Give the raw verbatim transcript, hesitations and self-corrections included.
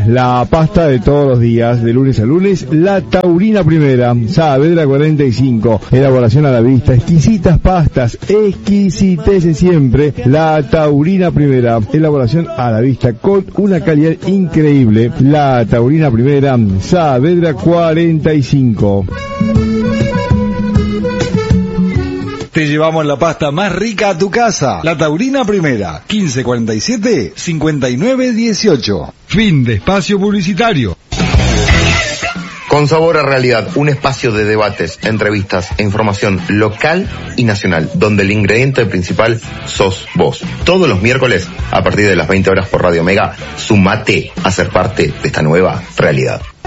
la pasta de todos los días, de lunes a lunes, la Taurina Primera, Saavedra cuarenta y cinco, elaboración a la vista, exquisitas pastas, exquisitece siempre, la Taurina Primera, elaboración a la vista con una calidad increíble, la Taurina Primera, Saavedra cuarenta y cinco. Te llevamos la pasta más rica a tu casa. La Taurina Primera, quince cuarenta y siete, cincuenta y nueve dieciocho. Fin de espacio publicitario. Con Sabor a Realidad, un espacio de debates, entrevistas e información local y nacional, donde el ingrediente principal sos vos. Todos los miércoles, a partir de las veinte horas por Radio Mega, sumate a ser parte de esta nueva realidad.